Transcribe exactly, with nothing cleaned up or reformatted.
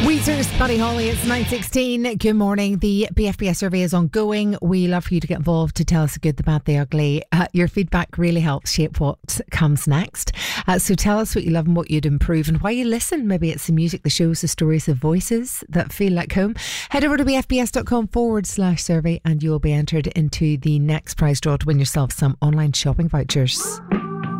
Weezer's Buddy Holly, it's nine sixteen. Good morning. The B F B S survey is ongoing. We love for you to get involved, to tell us the good, the bad, the ugly. Uh, your feedback really helps shape what comes next. Uh, so tell us what you love and what you'd improve and why you listen. Maybe it's the music, the shows, the stories, the voices that feel like home. Head over to bfbs.com forward slash survey and you'll be entered into the next prize draw to win yourself some online shopping vouchers.